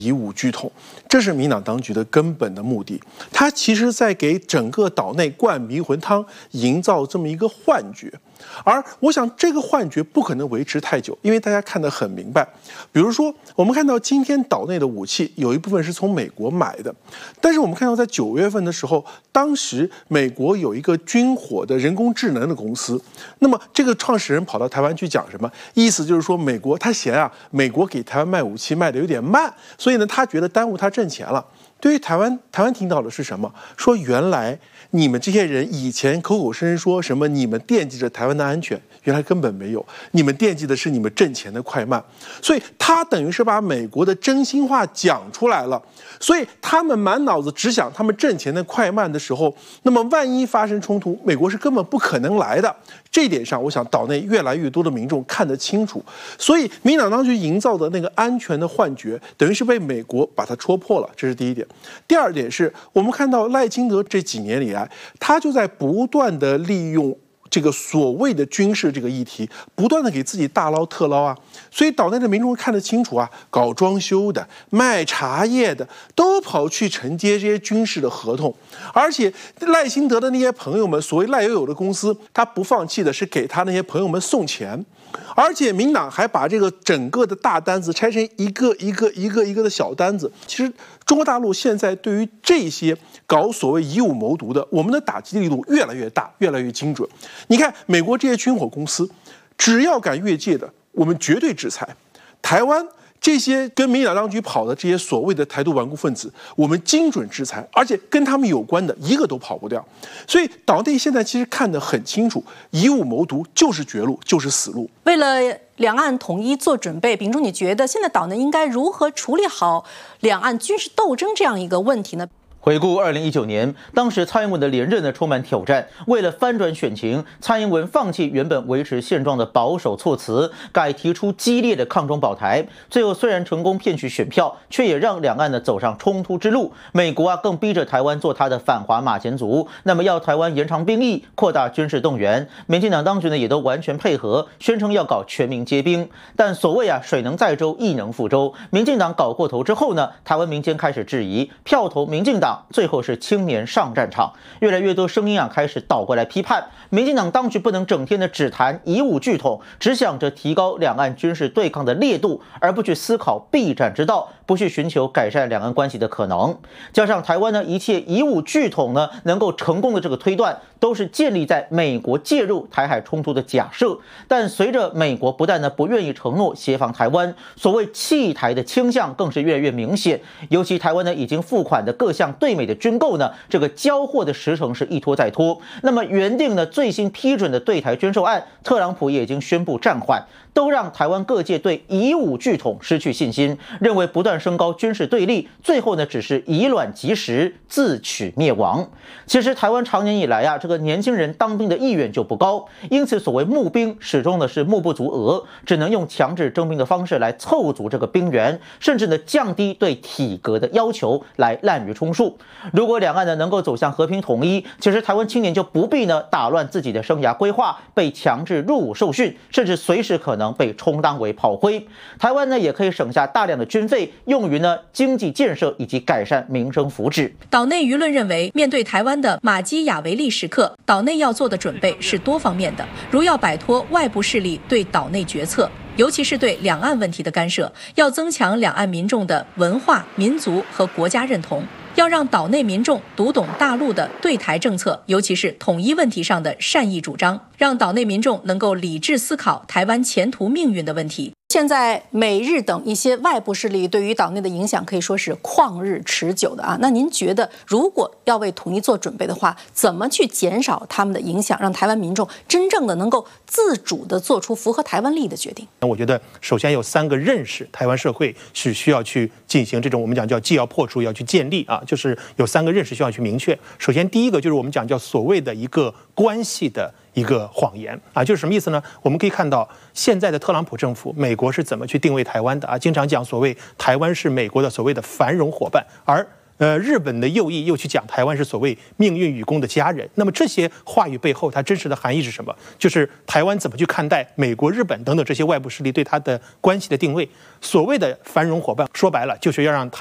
以武拒统，这是民党当局的根本的目的。他其实在给整个岛内灌迷魂汤，营造这么一个幻觉。而我想，这个幻觉不可能维持太久，因为大家看得很明白。比如说，我们看到今天岛内的武器有一部分是从美国买的，但是我们看到在9月份的时候，当时美国有一个军火的人工智能的公司，那么这个创始人跑到台湾去讲什么？意思就是说，美国他嫌啊，美国给台湾卖武器卖的有点慢，所以呢，他觉得耽误他挣钱了。对于台湾听到的是什么？说原来你们这些人以前口口声声说什么你们惦记着台湾的安全，原来根本没有，你们惦记的是你们挣钱的快慢。所以他等于是把美国的真心话讲出来了。所以他们满脑子只想他们挣钱的快慢的时候，那么万一发生冲突，美国是根本不可能来的。这一点上，我想岛内越来越多的民众看得清楚。所以民党当局营造的那个安全的幻觉，等于是被美国把它戳破了，这是第一点。第二点是我们看到赖清德这几年以来，他就在不断的利用这个所谓的军事这个议题，不断的给自己大捞特捞啊，所以岛内的民众看得清楚啊，搞装修的、卖茶叶的，都跑去承接这些军事的合同，而且赖清德的那些朋友们，所谓赖友友的公司，他不放弃的是给他那些朋友们送钱。而且民党还把这个整个的大单子拆成一个的小单子。其实中国大陆现在对于这些搞所谓以武谋独的，我们的打击力度越来越大，越来越精准。你看美国这些军火公司，只要敢越界的，我们绝对制裁。台湾这些跟民进党当局跑的这些所谓的台独顽固分子，我们精准制裁，而且跟他们有关的一个都跑不掉。所以岛内现在其实看得很清楚，以武谋独就是绝路，就是死路。 为了两岸统一做准备，秉忠，你觉得现在岛内应该如何处理好两岸军事斗争这样一个问题呢？ 回顾2019年，当时蔡英文的连任呢充满挑战。为了翻转选情，蔡英文放弃原本维持现状的保守措辞，改提出激烈的抗中保台。最后虽然成功骗取选票，却也让两岸呢走上冲突之路。美国更逼着台湾做他的反华马前卒，那么要台湾延长兵役、扩大军事动员。民进党当局呢也都完全配合，宣称要搞全民皆兵。但所谓水能载舟，亦能覆舟。民进党搞过头之后呢，台湾民间开始质疑，票投民进党。最后是青年上战场，越来越多声音开始倒过来批判民进党当局不能整天的只谈以武拒统，只想着提高两岸军事对抗的烈度，而不去思考避战之道，不去寻求改善两岸关系的可能。加上台湾呢一切以武拒统呢能够成功的这个推断，都是建立在美国介入台海冲突的假设。但随着美国不但呢不愿意承诺协防台湾，所谓弃台的倾向更是越来越明显。尤其台湾呢已经付款的各项对美的军购呢，这个交货的时程是一拖再拖。那么原定呢最新批准的对台军售案，特朗普也已经宣布暂缓，都让台湾各界对以武拒统失去信心，认为不断升高军事对立，最后呢只是以卵击石，自取灭亡。其实台湾长年以来这个年轻人当兵的意愿就不高，因此所谓募兵始终呢是募不足额，只能用强制征兵的方式来凑足这个兵源，甚至呢降低对体格的要求来滥竽充数。如果两岸呢能够走向和平统一，其实台湾青年就不必呢打乱自己的生涯规划，被强制入伍受训，甚至随时可能被充当为炮灰。台湾呢也可以省下大量的军费，用于呢经济建设以及改善民生福祉。 岛内舆论认为，面对台湾的马基雅维利时刻，岛内要做的准备是多方面的，如要摆脱外部势力对岛内决策，尤其是对两岸问题的干涉，要增强两岸民众的文化、民族和国家认同，要让岛内民众读懂大陆的对台政策，尤其是统一问题上的善意主张，让岛内民众能够理智思考台湾前途命运的问题。现在美日等一些外部势力对于岛内的影响可以说是旷日持久的那您觉得如果要为统一做准备的话，怎么去减少他们的影响，让台湾民众真正的能够自主的做出符合台湾利益的决定？ 我觉得首先有3个认识，台湾社会是需要去进行这种我们讲叫既要破除要去建立就是有3个认识需要去明确。首先第一个就是我们讲叫所谓的一个关系的一个谎言就是什么意思呢？我们可以看到现在的特朗普政府，美国是怎么去定位台湾的经常讲所谓台湾是美国的所谓的繁荣伙伴，而日本的右翼又去讲台湾是所谓命运与共的家人。那么这些话语背后，它真实的含义是什么？就是台湾怎么去看待美国、日本等等这些外部势力对它的关系的定位？所谓的繁荣伙伴，说白了就是要让